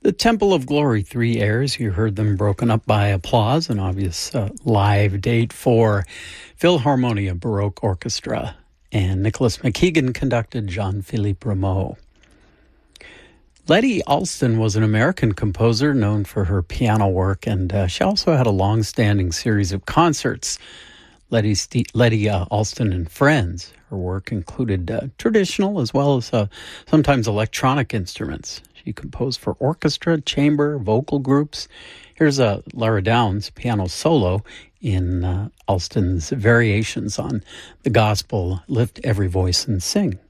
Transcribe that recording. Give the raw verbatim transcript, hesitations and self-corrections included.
The Temple of Glory, three airs. You heard them broken up by applause, an obvious uh, live date for Philharmonia Baroque Orchestra. And Nicholas McKeegan conducted Jean-Philippe Rameau. Letty Alston was an American composer known for her piano work, and uh, she also had a long-standing series of concerts. Letty, St- Letty uh, Alston and Friends. Her work included uh, traditional as well as uh, sometimes electronic instruments. She composed for orchestra, chamber, vocal groups. Here's uh, Lara Downs' piano solo in uh, Alston's variations on the gospel, Lift Every Voice and Sing.